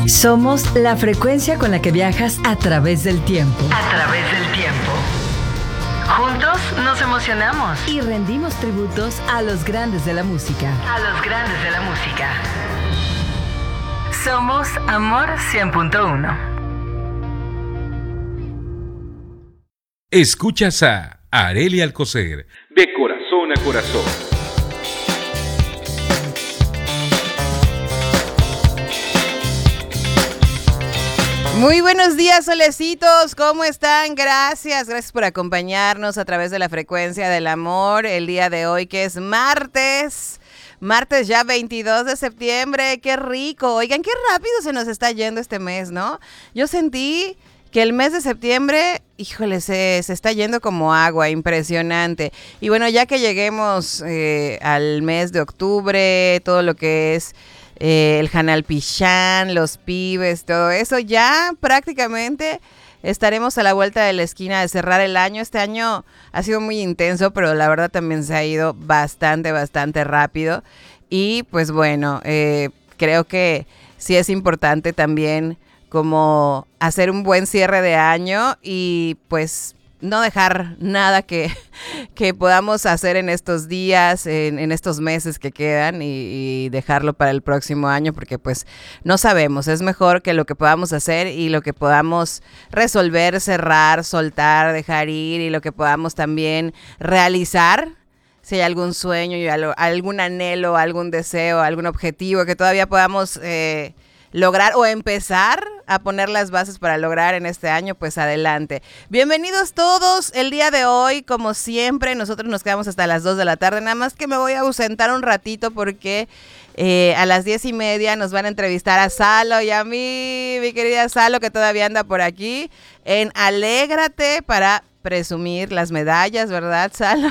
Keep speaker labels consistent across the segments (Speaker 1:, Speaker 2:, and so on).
Speaker 1: Somos la frecuencia con la que viajas a través del tiempo.
Speaker 2: A través del tiempo. Juntos nos emocionamos.
Speaker 1: Y rendimos tributos a los grandes de la música.
Speaker 2: A los grandes de la música. Somos Amor 100.1.
Speaker 3: Escuchas a Arely Alcocer, de corazón a corazón.
Speaker 4: Muy buenos días, solecitos, ¿cómo están? Gracias por acompañarnos a través de la frecuencia del amor el día de hoy, que es martes ya 22 de septiembre, qué rico. Oigan, qué rápido se nos está yendo este mes, ¿no? Yo sentí que el mes de septiembre, híjole, se está yendo como agua, impresionante. Y bueno, ya que lleguemos al mes de octubre, todo lo que es el Hanal Pichán, los pibes, todo eso, ya prácticamente estaremos a la vuelta de la esquina de cerrar el año. Este año ha sido muy intenso, pero la verdad también se ha ido bastante rápido. Y pues bueno, creo que sí es importante también como hacer un buen cierre de año y pues no dejar nada que podamos hacer en estos días, en estos meses que quedan y dejarlo para el próximo año, porque pues no sabemos, es mejor que lo que podamos hacer y lo que podamos resolver, cerrar, soltar, dejar ir, y lo que podamos también realizar. Si hay algún sueño y algún anhelo, algún deseo, algún objetivo que todavía podamos lograr o empezar a poner las bases para lograr en este año, pues adelante. Bienvenidos todos. El día de hoy, como siempre, nosotros nos quedamos hasta las 2 de la tarde, nada más que me voy a ausentar un ratito porque a las 10:30 nos van a entrevistar a Salo y a mí, mi querida Salo, que todavía anda por aquí, en Alégrate, para presumir las medallas, ¿verdad, Salo?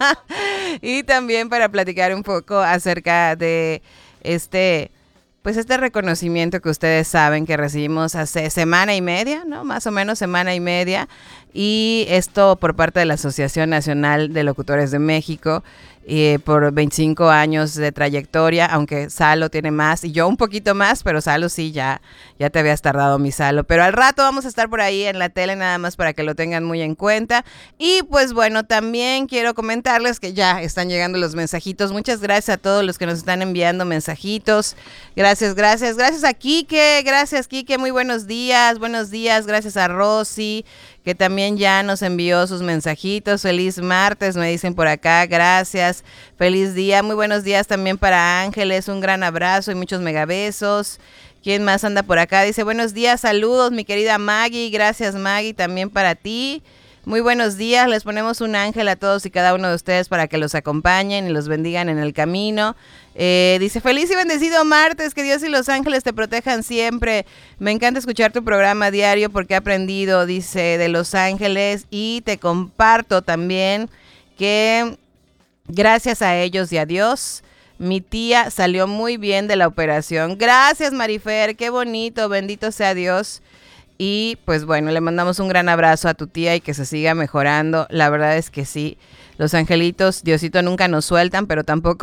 Speaker 4: Y también para platicar un poco acerca de este reconocimiento que ustedes saben que recibimos hace semana y media, ¿no? Más o menos semana y media. Y esto por parte de la Asociación Nacional de Locutores de México, por 25 años de trayectoria, aunque Salo tiene más y yo un poquito más, pero Salo sí, ya te habías tardado, mi Salo. Pero al rato vamos a estar por ahí en la tele, nada más para que lo tengan muy en cuenta. Y pues bueno, también quiero comentarles que ya están llegando los mensajitos. Muchas gracias a todos los que nos están enviando mensajitos. Gracias a Quique, gracias Quique, muy buenos días, gracias a Rosy, que también ya nos envió sus mensajitos. Feliz martes, me dicen por acá, gracias, feliz día, muy buenos días también para Ángeles, un gran abrazo y muchos megabesos. ¿Quién más anda por acá? Dice, buenos días, saludos, mi querida Maggie, gracias Maggie, también para ti. Muy buenos días, les ponemos un ángel a todos y cada uno de ustedes para que los acompañen y los bendigan en el camino. Dice, feliz y bendecido martes, que Dios y los ángeles te protejan siempre. Me encanta escuchar tu programa diario porque he aprendido, dice, de los ángeles, y te comparto también que gracias a ellos y a Dios, mi tía salió muy bien de la operación. Gracias, Marifer, qué bonito, bendito sea Dios. Y pues bueno, le mandamos un gran abrazo a tu tía y que se siga mejorando. La verdad es que sí, los angelitos, Diosito, nunca nos sueltan, pero tampoco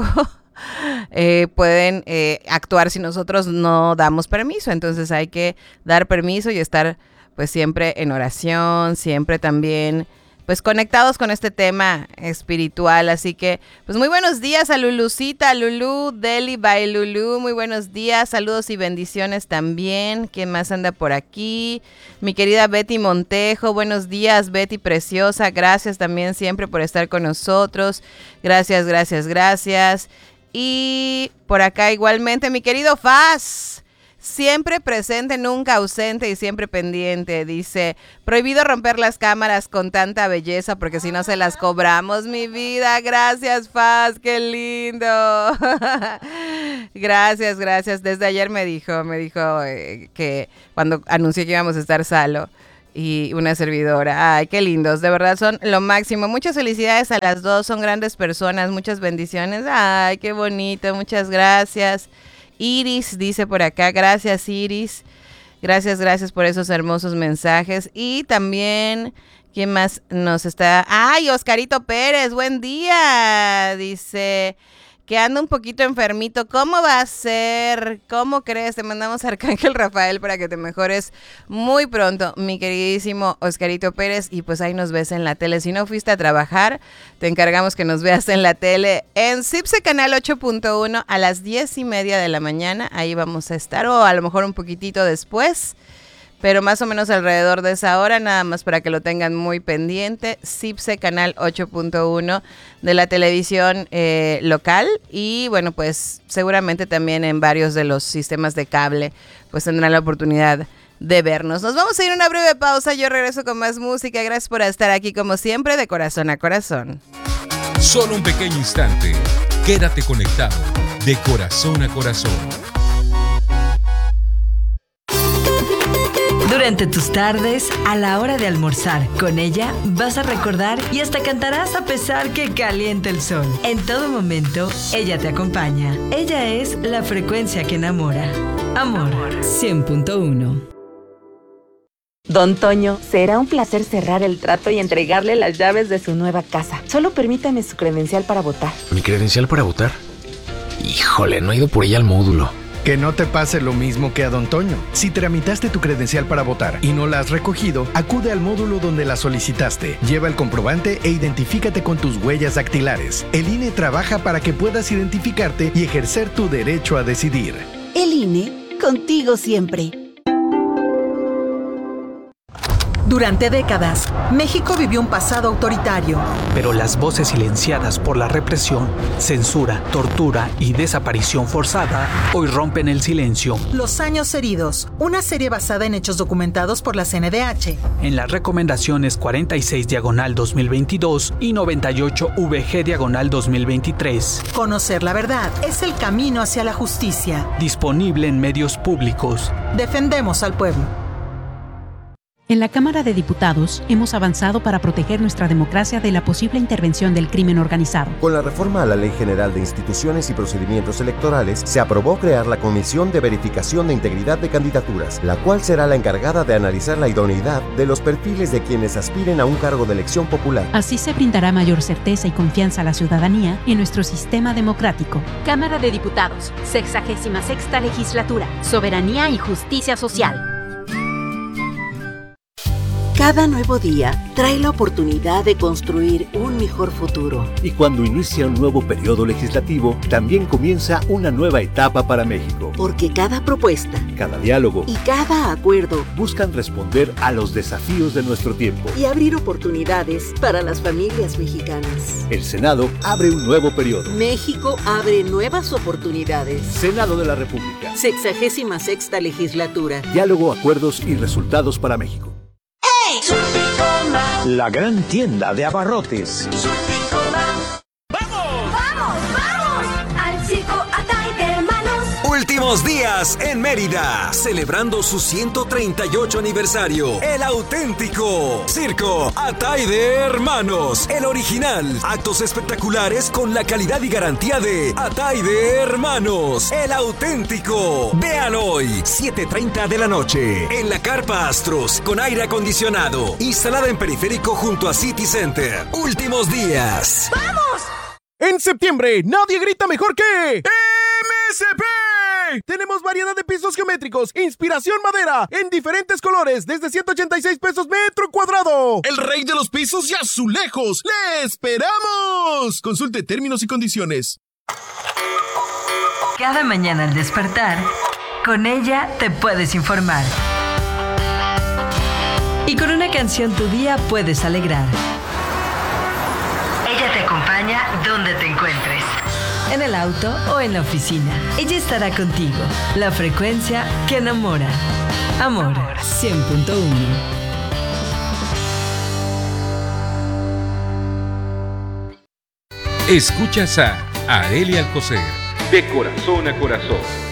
Speaker 4: pueden actuar si nosotros no damos permiso. Entonces hay que dar permiso y estar pues siempre en oración, siempre también pues conectados con este tema espiritual. Así que pues muy buenos días a Lulucita, Lulu, Deli by Lulu, muy buenos días, saludos y bendiciones también. ¿Quién más anda por aquí? Mi querida Betty Montejo, buenos días Betty preciosa, gracias también siempre por estar con nosotros, gracias. Y por acá igualmente mi querido Faz, siempre presente, nunca ausente y siempre pendiente. Dice, prohibido romper las cámaras con tanta belleza porque si no se las cobramos, mi vida. Gracias, Faz, qué lindo. Gracias. Desde ayer me dijo que cuando anuncié que íbamos a estar Salo y una servidora. Ay, qué lindos, de verdad son lo máximo. Muchas felicidades a las dos, son grandes personas, muchas bendiciones. Ay, qué bonito, muchas gracias. Iris dice por acá, gracias Iris, gracias por esos hermosos mensajes. Y también, ¿quién más nos está? ¡Ay, Oscarito Pérez! ¡Buen día! Dice que anda un poquito enfermito. ¿Cómo va a ser? ¿Cómo crees? Te mandamos a Arcángel Rafael para que te mejores muy pronto, mi queridísimo Oscarito Pérez. Y pues ahí nos ves en la tele. Si no fuiste a trabajar, te encargamos que nos veas en la tele en CIPSE Canal 8.1 a las 10:30 de la mañana. Ahí vamos a estar, o a lo mejor un poquitito después, pero más o menos alrededor de esa hora, nada más para que lo tengan muy pendiente. CIPSE Canal 8.1 de la televisión local, y bueno, pues seguramente también en varios de los sistemas de cable pues tendrán la oportunidad de vernos. Nos vamos a ir a una breve pausa, yo regreso con más música. Gracias por estar aquí como siempre, de corazón a corazón.
Speaker 3: Solo un pequeño instante. Quédate conectado de corazón a corazón.
Speaker 1: Durante tus tardes, a la hora de almorzar, con ella vas a recordar y hasta cantarás a pesar que caliente el sol. En todo momento, ella te acompaña. Ella es la frecuencia que enamora. Amor 100.1.
Speaker 5: Don Toño, será un placer cerrar el trato y entregarle las llaves de su nueva casa. Solo permítame su credencial para votar.
Speaker 6: ¿Mi credencial para votar? Híjole, no he ido por ella al módulo.
Speaker 7: Que no te pase lo mismo que a Don Toño. Si tramitaste tu credencial para votar y no la has recogido, acude al módulo donde la solicitaste. Lleva el comprobante e identifícate con tus huellas dactilares. El INE trabaja para que puedas identificarte y ejercer tu derecho a decidir.
Speaker 8: El INE, contigo siempre.
Speaker 9: Durante décadas, México vivió un pasado autoritario.
Speaker 10: Pero las voces silenciadas por la represión, censura, tortura y desaparición forzada hoy rompen el silencio.
Speaker 9: Los años heridos, una serie basada en hechos documentados por la CNDH.
Speaker 10: En las recomendaciones 46/2022 y 98/VG/2023.
Speaker 9: Conocer la verdad es el camino hacia la justicia.
Speaker 10: Disponible en medios públicos.
Speaker 9: Defendemos al pueblo.
Speaker 11: En la Cámara de Diputados hemos avanzado para proteger nuestra democracia de la posible intervención del crimen organizado.
Speaker 12: Con la reforma a la Ley General de Instituciones y Procedimientos Electorales, se aprobó crear la Comisión de Verificación de Integridad de Candidaturas, la cual será la encargada de analizar la idoneidad de los perfiles de quienes aspiren a un cargo de elección popular.
Speaker 11: Así se brindará mayor certeza y confianza a la ciudadanía en nuestro sistema democrático.
Speaker 13: Cámara de Diputados, 66ª Legislatura, Soberanía y Justicia Social.
Speaker 8: Cada nuevo día trae la oportunidad de construir un mejor futuro.
Speaker 14: Y cuando inicia un nuevo periodo legislativo, también comienza una nueva etapa para México.
Speaker 8: Porque cada propuesta,
Speaker 14: cada diálogo
Speaker 8: y cada acuerdo
Speaker 14: buscan responder a los desafíos de nuestro tiempo
Speaker 8: y abrir oportunidades para las familias mexicanas.
Speaker 14: El Senado abre un nuevo periodo.
Speaker 8: México abre nuevas oportunidades.
Speaker 14: Senado de la República.
Speaker 8: 66ª Legislatura.
Speaker 14: Diálogo, acuerdos y resultados para México.
Speaker 15: La gran tienda de abarrotes.
Speaker 16: ¡Vamos! ¡Vamos! ¡Vamos! ¡Al circo Atay de Hermanos!
Speaker 17: Últimos días en Mérida, celebrando su 138 aniversario. El auténtico Circo Atay de Hermanos. El original. Actos espectaculares con la calidad y garantía de Atay de Hermanos. El auténtico. Vean hoy, 7:30 de la noche, en la Carpa Astros, con aire acondicionado, instalada en Periférico junto a City Center. Últimos días.
Speaker 16: ¡Vamos!
Speaker 18: En septiembre, nadie grita mejor que MSP. Tenemos variedad de pisos geométricos, inspiración madera, en diferentes colores, desde 186 pesos metro cuadrado.
Speaker 19: El rey de los pisos y azulejos. ¡Le esperamos! Consulte términos y condiciones.
Speaker 1: Cada mañana al despertar, con ella te puedes informar. Y con una canción tu día puedes alegrar. Ella te acompaña donde te encuentres. En el auto o en la oficina. Ella estará contigo. La frecuencia que enamora. Amor 100.1.
Speaker 3: Escuchas a Arelia Alcocer, de corazón a corazón.